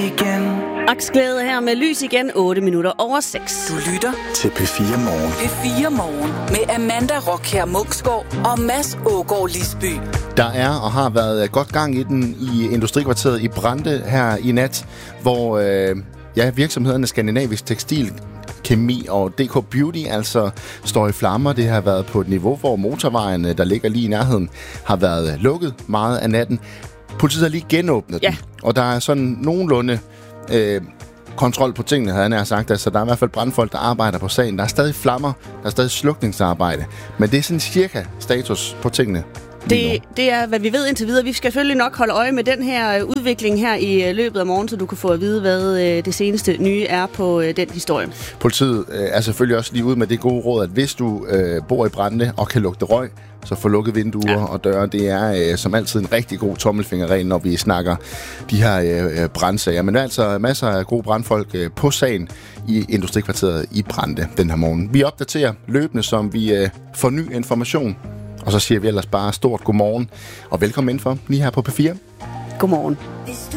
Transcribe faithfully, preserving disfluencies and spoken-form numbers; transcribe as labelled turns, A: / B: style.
A: Igen.
B: Aksglæde her med lys igen, otte minutter over seks.
A: Du lytter
C: til P fire Morgen.
A: P fire Morgen med Amanda Rockher Munksgaard og Mads Ågaard Lisby.
D: Der er og har været godt gang i den i Industrikvarteret i Brande her i nat, hvor øh, ja, virksomhederne Skandinavisk Tekstil, Kemi og D K Beauty altså står i flammer. Det har været på et niveau, hvor motorvejen, der ligger lige i nærheden, har været lukket meget af natten. Politiet har lige genåbnet
B: ja.
D: den, og der er sådan nogenlunde øh, kontrol på tingene, havde jeg sagt. Altså, der er i hvert fald brandfolk, der arbejder på sagen. Der er stadig flammer, der er stadig slukningsarbejde, men det er sådan cirka status på tingene.
B: Det, det er, hvad vi ved indtil videre. Vi skal selvfølgelig nok holde øje med den her udvikling her i løbet af morgen, så du kan få at vide, hvad det seneste nye er på den historie.
D: Politiet øh, er selvfølgelig også lige ude med det gode råd, at hvis du øh, bor i Brande og kan lugte røg, så få lukket vinduer ja. og døre. Det er øh, som altid en rigtig god tommelfingerregel, når vi snakker de her øh, brandsager. Men der er altså masser af gode brandfolk øh, på sagen i Industrikvarteret i Brande den her morgen. Vi opdaterer løbende, som vi øh, får ny information. Og så siger vi ellers bare stort godmorgen og velkommen indenfor lige her på P fire.
B: Godmorgen.